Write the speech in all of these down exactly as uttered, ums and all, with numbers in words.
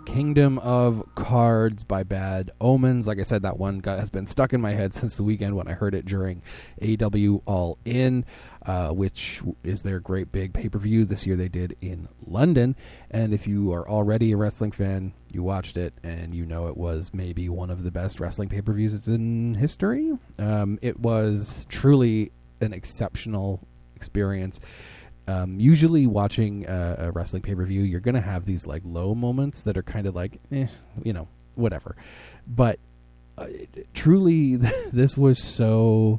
Kingdom of Cards by Bad Omens. Like I said, that one got, has been stuck in my head since the weekend when I heard it during A E W All In, uh, which is their great big pay-per-view this year they did in London. And if you are already a wrestling fan, you watched it and you know it was maybe one of the best wrestling pay-per-views in history. Um, it was truly an exceptional experience. Um, usually watching a, a wrestling pay-per-view, you're going to have these like low moments that are kind of like, eh, you know, whatever. But uh, truly, this was so,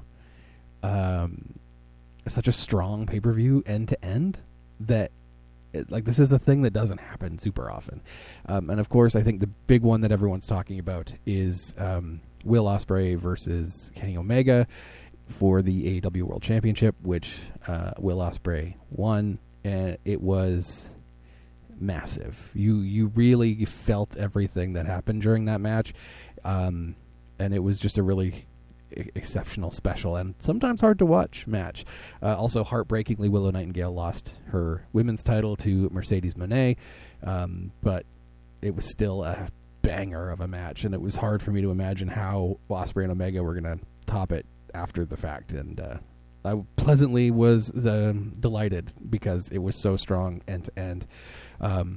um, such a strong pay-per-view end to end that it, like this is a thing that doesn't happen super often. Um, and of course, I think the big one that everyone's talking about is um, Will Ospreay versus Kenny Omega for the A E W World Championship, which uh, Will Ospreay won, and it was massive. You you really felt everything that happened during that match, um, and it was just a really e- exceptional, special, and sometimes hard to watch match. Uh, also, heartbreakingly, Willow Nightingale lost her women's title to Mercedes Moné, um, but it was still a banger of a match, and it was hard for me to imagine how Ospreay and Omega were going to top it after the fact, and uh, I pleasantly was uh, delighted because it was so strong end to end. Um,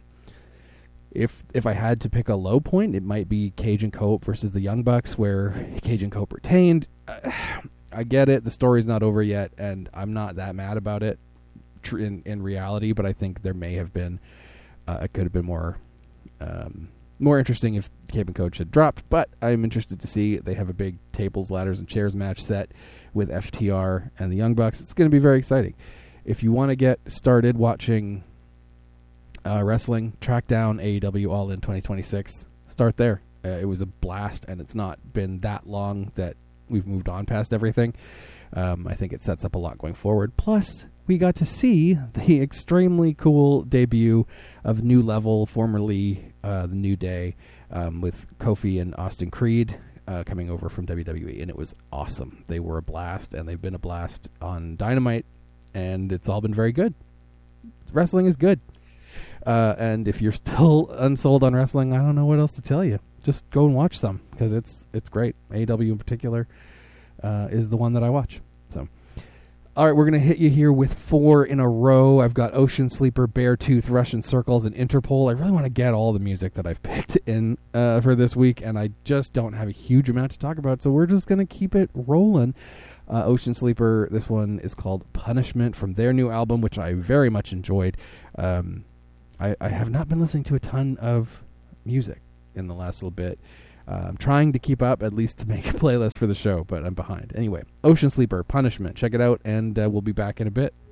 if if I had to pick a low point, it might be Cage and Cope versus the Young Bucks, where Cage and Cope retained. Uh, I get it; the story's not over yet, and I'm not that mad about it tr- in in reality. But I think there may have been, uh, it could have been more. Um, More interesting if Cape and Coach had dropped, but I'm interested to see. They have a big tables, ladders, and chairs match set with F T R and the Young Bucks. It's going to be very exciting. If you want to get started watching uh, wrestling, track down A E W All In twenty twenty-six. Start there. Uh, it was a blast, and it's not been that long that we've moved on past everything. Um, I think it sets up a lot going forward. Plus, we got to see the extremely cool debut of New Level, formerly uh, the New Day, um, with Kofi and Austin Creed uh, coming over from W W E, and it was awesome. They were a blast, and they've been a blast on Dynamite, and it's all been very good. Wrestling is good. Uh, and if you're still unsold on wrestling, I don't know what else to tell you. Just go and watch some, because it's it's great. A E W in particular uh, is the one that I watch. So, all right, we're going to hit you here with four in a row. I've got Ocean Sleeper, Beartooth, Russian Circles, and Interpol. I really want to get all the music that I've picked in uh, for this week, and I just don't have a huge amount to talk about, so we're just going to keep it rolling. Uh, Ocean Sleeper, this one is called Punishment from their new album, which I very much enjoyed. Um, I, I have not been listening to a ton of music in the last little bit. Uh, I'm trying to keep up, at least to make a playlist for the show, but I'm behind. Anyway, Ocean Sleeper, Punishment. Check it out, and uh, we'll be back in a bit.